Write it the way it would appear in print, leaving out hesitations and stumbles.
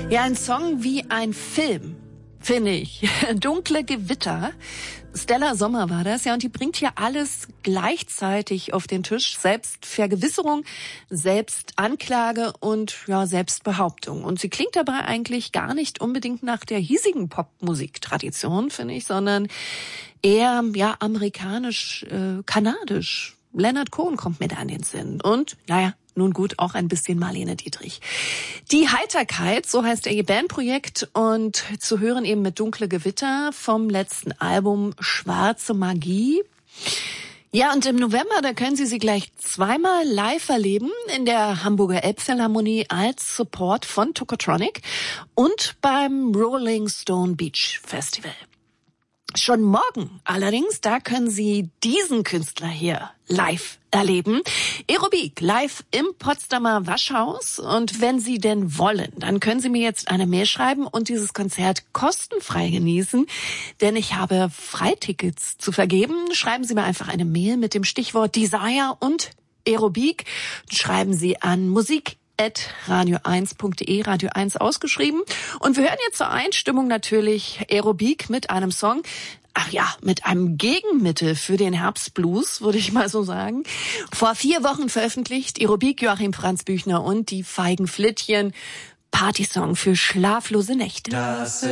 Ja, ein Song wie ein Film, finde ich. Dunkle Gewitter. Stella Sommer war das, ja, und die bringt hier alles gleichzeitig auf den Tisch. Selbstvergewisserung, Selbstanklage und ja, Selbstbehauptung. Und sie klingt dabei eigentlich gar nicht unbedingt nach der hiesigen Popmusiktradition, finde ich, sondern eher ja amerikanisch, kanadisch. Leonard Cohen kommt mir da in den Sinn. Und, naja, nun gut, auch ein bisschen Marlene Dietrich. Die Heiterkeit, so heißt ihr Bandprojekt, und zu hören eben mit Dunkle Gewitter vom letzten Album Schwarze Magie. Ja, und im November, da können Sie gleich zweimal live erleben in der Hamburger Elbphilharmonie als Support von Tokotronic und beim Rolling Stone Beach Festival. Schon morgen allerdings, da können Sie diesen Künstler hier live erleben. Aerobik live im Potsdamer Waschhaus. Und wenn Sie denn wollen, dann können Sie mir jetzt eine Mail schreiben und dieses Konzert kostenfrei genießen, denn ich habe Freitickets zu vergeben. Schreiben Sie mir einfach eine Mail mit dem Stichwort Desire und Aerobik. Schreiben Sie an musik@radio1.de, Radio 1 ausgeschrieben. Und wir hören jetzt zur Einstimmung natürlich Aerobik mit einem Song, ach ja, mit einem Gegenmittel für den Herbstblues, würde ich mal so sagen. Vor 4 Wochen veröffentlicht Aerobik, Joachim Franz Büchner und die Feigen Flittchen. Partysong für schlaflose Nächte.